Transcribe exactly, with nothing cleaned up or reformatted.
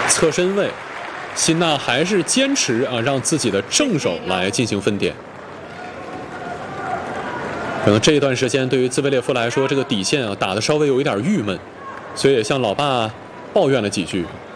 侧身位，辛纳还是坚持啊，让自己的正手来进行分点。可能这一段时间对于兹维列夫来说，这个底线啊打得稍微有一点郁闷，所以也向老爸抱怨了几句。